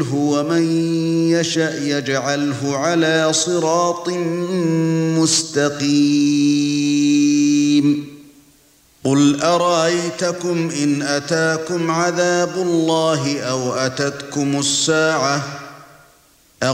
ومن يشأ يجعله على صراط مستقيم قل أرأيتكم إن أتاكم عذاب الله أو أتتكم الساعة